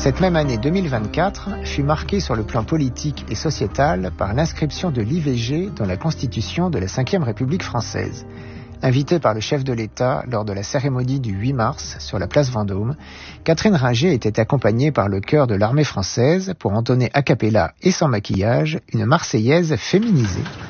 Cette même année 2024 fut marquée sur le plan politique et sociétal par l'inscription de l'IVG dans la Constitution de la Ve République française. Invitée par le chef de l'État lors de la cérémonie du 8 mars sur la place Vendôme, Catherine Ringer était accompagnée par le chœur de l'armée française pour entonner a cappella et sans maquillage une Marseillaise féminisée.